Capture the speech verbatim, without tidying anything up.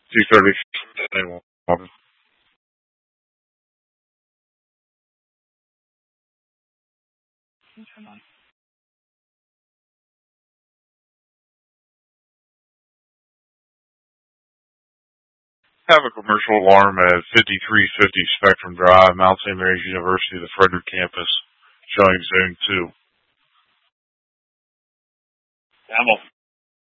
two thirty. Have a commercial alarm at fifty-three fifty Spectrum Drive, Mount Saint Mary's University, the Frederick campus, showing zone two. Camel.